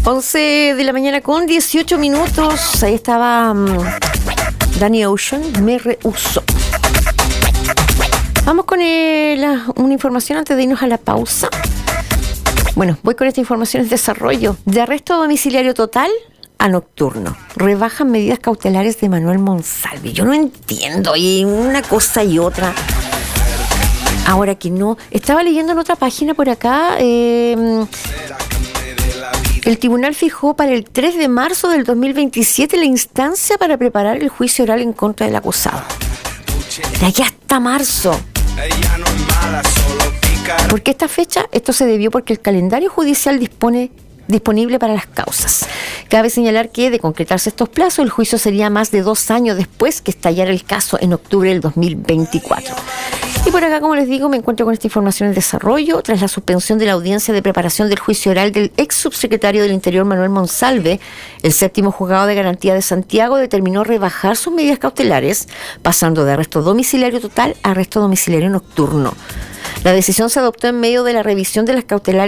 11 de la mañana con 18 minutos. Ahí estaba Danny Ocean, Me Rehuso. Vamos con una información antes de irnos a la pausa. Bueno, voy con esta información de desarrollo. De arresto domiciliario total a nocturno. Rebajan medidas cautelares de Manuel Monsalve. Yo no entiendo, y una cosa y otra. Ahora que no. Estaba leyendo en otra página por acá. El tribunal fijó para el 3 de marzo del 2027 la instancia para preparar el juicio oral en contra del acusado. De aquí hasta marzo. ¿Por qué esta fecha? Esto se debió porque el calendario judicial disponible para las causas. Cabe señalar que, de concretarse estos plazos, el juicio sería más de 2 años después que estallara el caso en octubre del 2024. Y por acá, como les digo, me encuentro con esta información en desarrollo. Tras la suspensión de la audiencia de preparación del juicio oral del ex subsecretario del Interior, Manuel Monsalve, el séptimo juzgado de garantía de Santiago determinó rebajar sus medidas cautelares, pasando de arresto domiciliario total a arresto domiciliario nocturno. La decisión se adoptó en medio de la revisión de las cautelares